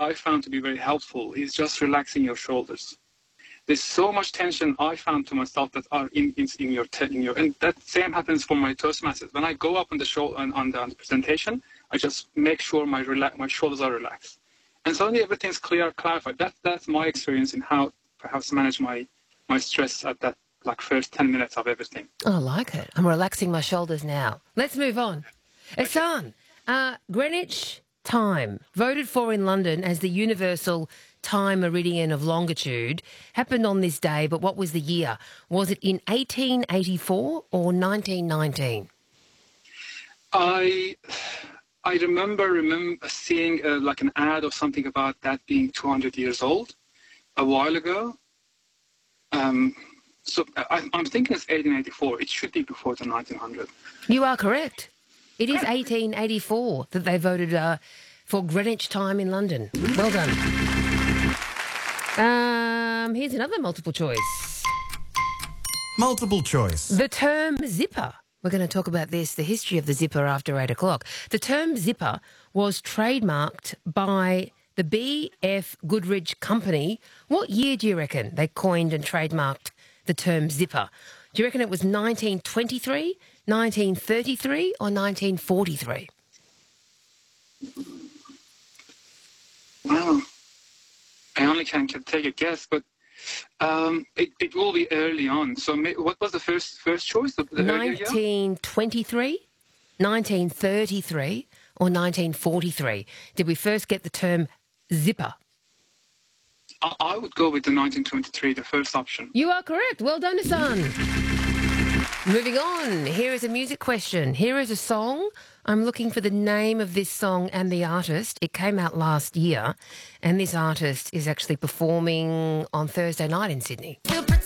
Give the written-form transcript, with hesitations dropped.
I found to be very helpful is just relaxing your shoulders. There's so much tension I found to myself that are in your and that same happens for my Toastmasters. When I go up on the shoulder on the presentation, I just make sure my shoulders are relaxed, and suddenly everything's clarified. That's my experience in how perhaps manage my stress at that first 10 minutes of everything. Oh, I like it. I'm relaxing my shoulders now. Let's move on. Ehsan, Greenwich time, voted for in London as the universal time meridian of longitude, happened on this day, but what was the year? Was it in 1884 or 1919? I remember seeing an ad or something about that being 200 years old a while ago. So I'm thinking it's 1884. It should be before the 1900. You are correct. It is 1884 that they voted for Greenwich time in London. Well done. Here's another multiple choice. Multiple choice. The term zipper. We're going to talk about this, the history of the zipper after 8 o'clock. The term zipper was trademarked by the B.F. Goodrich Company. What year do you reckon they coined and trademarked the term zipper? Do you reckon it was 1923, 1933 or 1943? Well, I only can take a guess, but it will be early on. So what was the first choice? The 1923, 1933 or 1943? Did we first get the term zipper? I would go with the 1923, the first option. You are correct. Well done, Ehsan. Moving on, here is a music question. Here is a song. I'm looking for the name of this song and the artist. It came out last year, and this artist is actually performing on Thursday night in Sydney.